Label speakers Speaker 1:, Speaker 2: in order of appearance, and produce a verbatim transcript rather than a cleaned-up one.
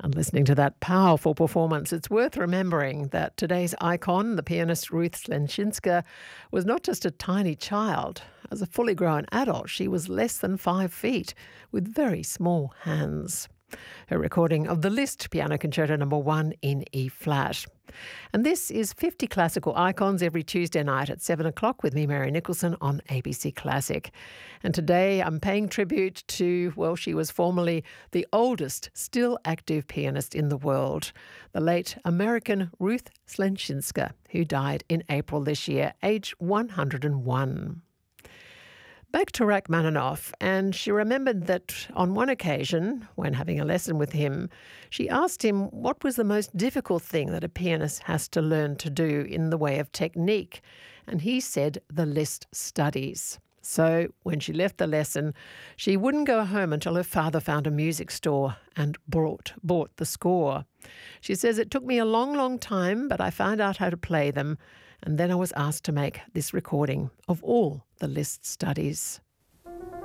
Speaker 1: And listening to that powerful performance, it's worth remembering that today's icon, the pianist Ruth Slenshinska, was not just a tiny child. As a fully grown adult, she was less than five feet, with very small hands. Her recording of the Liszt Piano Concerto Number One in E flat. And this is fifty Classical Icons every Tuesday night at seven o'clock with me, Mary Nicholson, on A B C Classic. And today I'm paying tribute to, well, she was formerly the oldest still active pianist in the world, the late American Ruth Slenshinska, who died in April this year, aged one hundred and one. Back to Rachmaninoff, and she remembered that on one occasion, when having a lesson with him, she asked him what was the most difficult thing that a pianist has to learn to do in the way of technique, and he said the Liszt studies. So when she left the lesson, she wouldn't go home until her father found a music store and bought, bought the score. She says, "It took me a long, long time, but I found out how to play them, and then I was asked to make this recording of all the Liszt studies."